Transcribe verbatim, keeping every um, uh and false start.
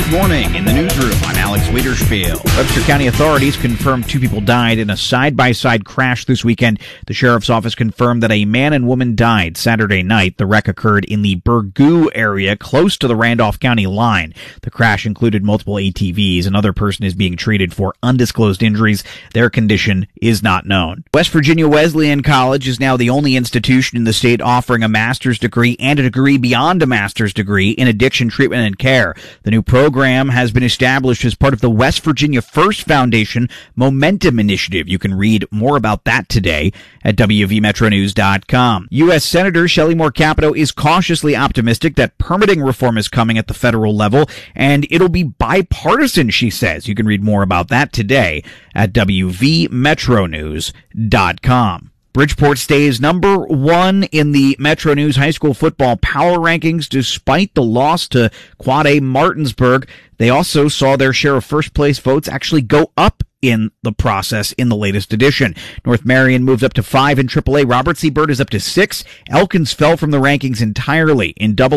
Good morning. In the newsroom, I'm Alex Wiederspiel. Webster County authorities confirmed two people died in a side-by-side crash this weekend. The sheriff's office confirmed that a man and woman died Saturday night. The wreck occurred in the Burgoo area, close to the Randolph County line. The crash included multiple A T Vs. Another person is being treated for undisclosed injuries. Their condition is not known. West Virginia Wesleyan College is now the only institution in the state offering a master's degree and a degree beyond a master's degree in addiction treatment and care. The new program has been established as part of the West Virginia First Foundation Momentum Initiative. You can read more about that today at W V Metro News dot com. U S Senator Shelley Moore Capito is cautiously optimistic that permitting reform is coming at the federal level, and it'll be bipartisan, she says. You can read more about that today at W V Metro News dot com. Bridgeport stays number one in the Metro News High School football power rankings despite the loss to Quad A Martinsburg. They also saw their share of first place votes actually go up in the process in the latest edition. North Marion moved up to five in triple A. Robert C. Byrd is up to six. Elkins fell from the rankings entirely in double